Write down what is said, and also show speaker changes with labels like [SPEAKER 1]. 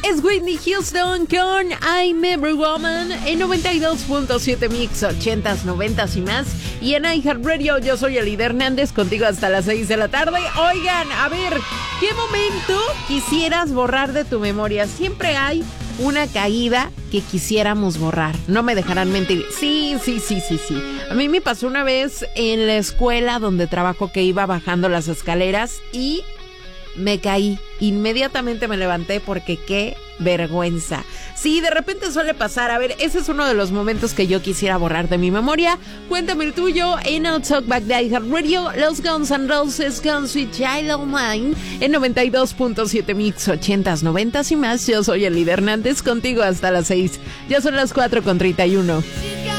[SPEAKER 1] Es Whitney Houston con I'm Every Woman en 92.7 Mix, 80s, 90s y más. Y en iHeartRadio, yo soy Elida Hernández, contigo hasta las 6 de la tarde. Oigan, a ver, ¿qué momento quisieras borrar de tu memoria? Siempre hay una caída que quisiéramos borrar. No me dejarán mentir. Sí. A mí me pasó una vez en la escuela donde trabajo que iba bajando las escaleras y me caí. Inmediatamente me levanté porque qué vergüenza. Sí, de repente suele pasar. A ver, ese es uno de los momentos que yo quisiera borrar de mi memoria. Cuéntame el tuyo en el Talkback de iHeartRadio. Los Guns N' Roses con Sweet Child O' Mine en 92.7 Mix, 80s, 90s y más. Yo soy Elida Hernández, contigo hasta las 6. Ya son las 4:31.